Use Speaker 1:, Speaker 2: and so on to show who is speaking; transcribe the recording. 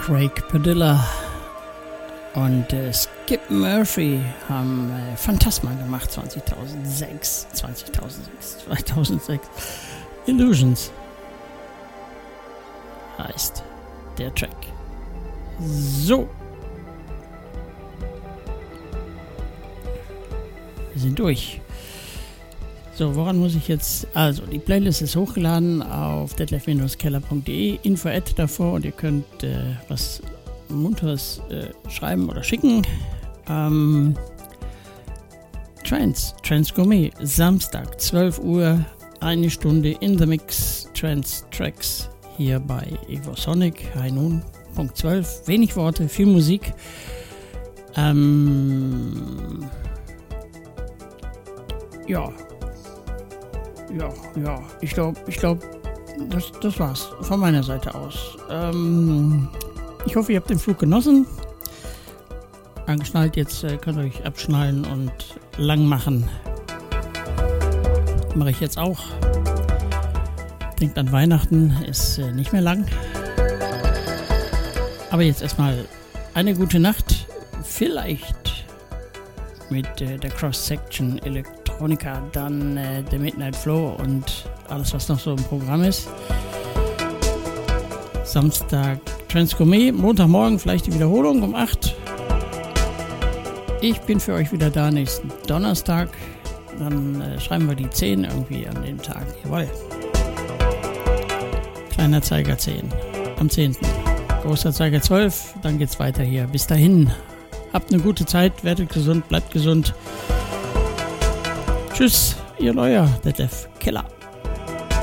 Speaker 1: Craig Padilla und Skip Murphy haben Phantasma gemacht 2006. Illusions heißt der Track. So. Wir sind durch. So, woran muss ich jetzt? Also, die Playlist ist hochgeladen auf detlef-keller.de. Info@ davor und ihr könnt was Munteres schreiben oder schicken. Trance Gourmet, Samstag, 12 Uhr, eine Stunde in the Mix, Trance Tracks hier bei Evosonic, High Noon, Punkt 12. Wenig Worte, viel Musik. Ja, ich glaube, das war's von meiner Seite aus. Ich hoffe, ihr habt den Flug genossen. Angeschnallt, jetzt könnt ihr euch abschnallen und lang machen. Mache ich jetzt auch. Denkt an Weihnachten, ist nicht mehr lang. Aber jetzt erstmal eine gute Nacht. Vielleicht mit der Cross-Section Elektronika, dann der Midnight Flow und alles, was noch so im Programm ist. Samstag Trance Gourmet, Montagmorgen vielleicht die Wiederholung um 8. Ich bin für euch wieder da nächsten Donnerstag. Dann schreiben wir die 10 irgendwie an dem Tag. Jawohl. Kleiner Zeiger 10 am 10. Großer Zeiger 12. Dann geht's weiter hier. Bis dahin. Habt eine gute Zeit. Werdet gesund. Bleibt gesund. Tschüss. Ihr Neuer. Detlef Keller.